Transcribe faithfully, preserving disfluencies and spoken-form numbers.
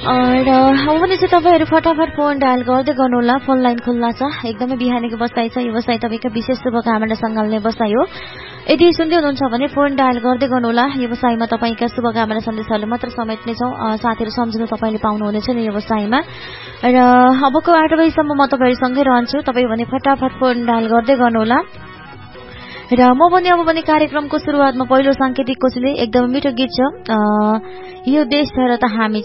र अब भने चाहिँ तपाईँहरू फटाफट फोन डायल गर्दै गर्नुहोला। फोन लाइन खुल्ला छ। एकदमै बिहानीको बसाइ छ। यो बसाइ तपाईँको विशेष शुभकामना सँगाल्ने बसाइ हो। यदि सुन्दै हुनुहुन्छ भने फोन डायल गर्दै गर्नुहोला। यो बसाइमा तपाईँका शुभकामना सन्देशहरू मात्र समेट्नेछौँ। साथीहरू सम्झनु तपाईँले पाउनुहुनेछ नि यो बसाइमा। र अबको आठ बजीसम्म म तपाईँहरूसँगै रहन्छु। तपाईँ भने फटाफट फोन डायल गर्दै गर्नुहोला। र म पनि अब भने कार्यक्रमको सुरुवातमा पहिलो साङ्केतिक कोसेली एकदम मिठो गीत छ। यो देश छ र त हामी